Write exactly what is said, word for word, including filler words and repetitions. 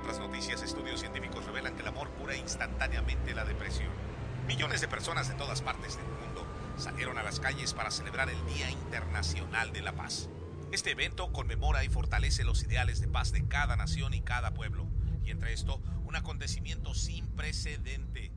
otras noticias, estudios científicos revelan que el amor cura instantáneamente la depresión. Millones de personas de todas partes del mundo salieron a las calles para celebrar el Día Internacional de la Paz. Este evento conmemora y fortalece los ideales de paz de cada nación y cada pueblo. Y entre esto, un acontecimiento sin precedente.